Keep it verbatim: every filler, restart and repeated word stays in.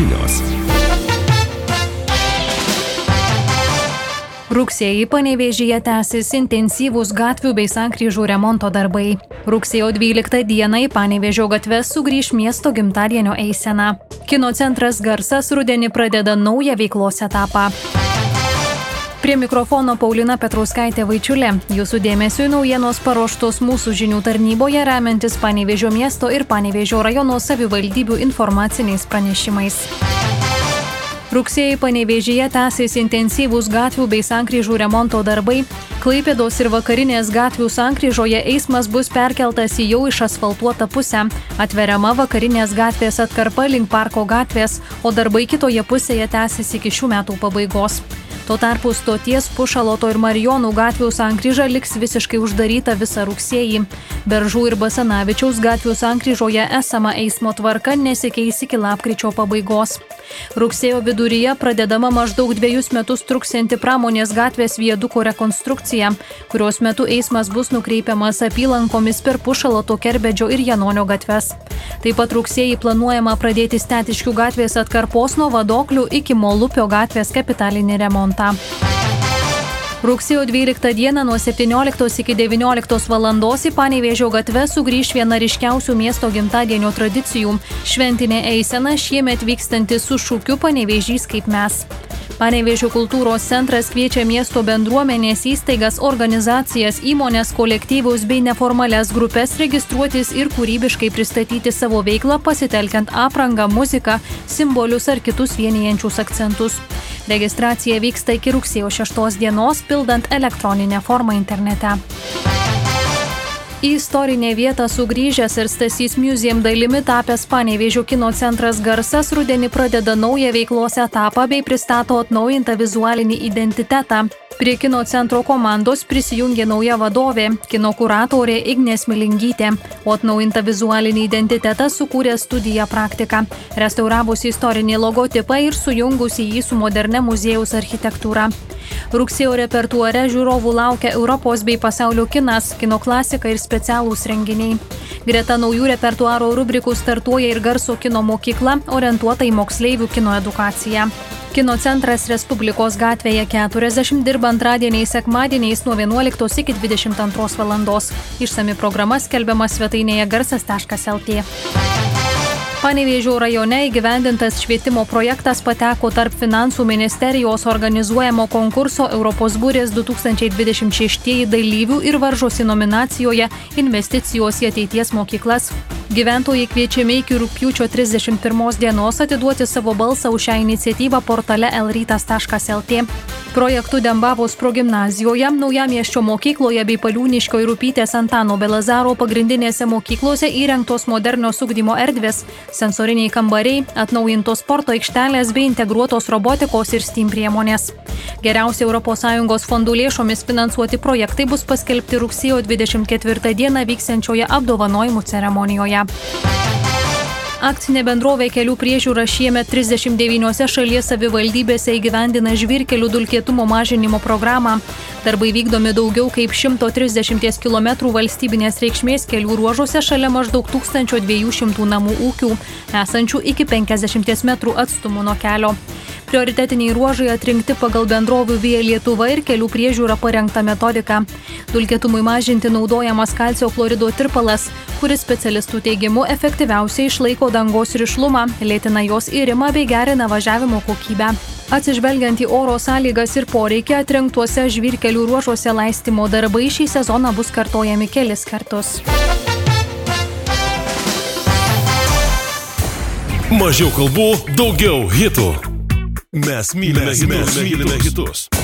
žinios. Rugsėjį Panevėžyje tęsis intensyvūs gatvių bei sankryžų remonto darbai. Rugsėjo dvyliktą dieną į Panevėžio gatves sugrįš miesto gimtadienio eisena. Kino centras Garsas rudenį pradeda naują veiklos etapą. Prie mikrofono Paulina Petrauskaitė Vaičiulė. Jūsų dėmesiui naujienos paruoštos mūsų žinių tarnyboje remiantis Panevėžio miesto ir Panevėžio rajono savivaldybių informaciniais pranešimais. Rugsėjį Panevėžyje tęsis intensyvūs gatvių bei sankryžų remonto darbai. Klaipėdos ir Vakarinės gatvių sankryžoje eismas bus perkeltas į jau išasfaltuotą pusę. Atveriama Vakarinės gatvės atkarpa link Parko gatvės, o darbai kitoje pusėje tęsis iki šių metų pabaigos. Tuo tarpu stoties Pušaloto ir Marijonų gatvių sankryža liks visiškai uždaryta visą rugsėjį. Beržų ir Basanavičiaus gatvių sankryžoje esama eismo tvarka nesikeis iki lapkričio pabaigos. Rugsėjo viduryje pradedama maždaug dviejus metus truksianti Pramonės gatvės viaduko rekonstrukcija, kurios metu eismas bus nukreipiamas apylankomis per Pušaloto, Kerbedžio ir Janonio gatves. Taip pat rugsėjį planuojama pradėti Stetiškių gatvės atkarpos nuo Vadoklių iki Molupio gatvės kapitalinį remontą. Rugsėjo dvyliktą dieną nuo septynioliktos iki devynioliktos valandos į Panevėžio gatves sugrįš viena ryškiausių miesto gimtadienio tradicijų – šventinė eisena šiemet vykstanti su šūkiu Panevėžys kaip mes. Panevėžio kultūros centras kviečia miesto bendruomenės įstaigas, organizacijas, įmonės, kolektyvus bei neformalias grupes registruotis ir kūrybiškai pristatyti savo veiklą pasitelkiant aprangą, muziką, simbolius ar kitus vienijančius akcentus. Registracija vyksta iki rugsėjo šeštos dienos, pildant elektroninę formą internete. Į istorinę vietą sugrįžęs ir Stasys Museum dalimi tapęs Panevėžio kino centras Garsas rudenį pradeda naują veiklos etapą bei pristato atnaujintą vizualinį identitetą. Prie kino centro komandos prisijungė nauja vadovė, kino kuratorė Ignė Smilingytė, o atnaujintą vizualinį identitetą sukūrė studija Praktika, restauravusi istorinį logotipą ir sujungusi jį su moderne muziejaus architektūra. Rugsėjo repertuare žiūrovų laukia Europos bei pasaulio kinas, kino klasika ir specialūs renginiai. Greta naujų repertuaro rubrikų startuoja ir garso kino mokykla, orientuota į moksleivių kino edukaciją. Kino centras Respublikos gatvėje keturiasdešimt dirba antradieniais, sekmadieniais nuo vienuoliktos iki dvidešimt antros valandos. Išsami programa skelbiama svetainėje garsas taškas el tė. Panevėžio rajone įgyvendintas švietimo projektas pateko tarp Finansų ministerijos organizuojamo konkurso Europos burės du tūkstančiai dvidešimt šeštieji dalyvių ir varžosi nominacijoje Investicijos į ateities mokyklas. Gyventojai kviečiami iki rugpjūčio trisdešimt pirmos dienos atiduoti savo balsą už šią iniciatyvą portale el rytas taškas el tė. Projektu Dembavos progimnazijoje, Naujamiesčio mokykloje bei Paliūniškio ir Rupytės Antano Belazaro pagrindinėse mokyklose įrengtos modernios ugdymo erdvės, sensoriniai kambariai, atnaujintos sporto aikštelės bei integruotos robotikos ir STEAM priemonės. Geriausi Europos Sąjungos fondų lėšomis finansuoti projektai bus paskelbti rugsėjo dvidešimt ketvirtą dieną vyksiančioje apdovanojimų ceremonijoje. Akcinė bendrovė Kelių priežiūra šiemet trisdešimt devyniose šalies savivaldybėse įgyvendina žvyrkelių dulkėtumo mažinimo programą. Darbai vykdomi daugiau kaip šimto trisdešimties kilometrų valstybinės reikšmės kelių ruožuose šalia maždaug tūkstančio dviejų šimtų namų ūkių, esančių iki penkiasdešimties metrų atstumu nuo kelio. Prioritetiniai ruožai atrinkti pagal bendrovių Via Lietuva ir Kelių priežiūra parengtą metodiką. Dulkėtumui mažinti naudojamas kalcio chlorido tirpalas, kuris specialistų teigimu efektyviausiai išlaiko dangos rišlumą, lėtina jos irimą bei gerina važiavimo kokybę. Atsižvelgiant į oro sąlygas ir poreikį, atrinktuose žvyrkelių ruožuose laistymo darbai šį sezoną bus kartojami kelis kartus. Mažiau kalbų, daugiau hitų. Mes mylime, mes mylime hitus.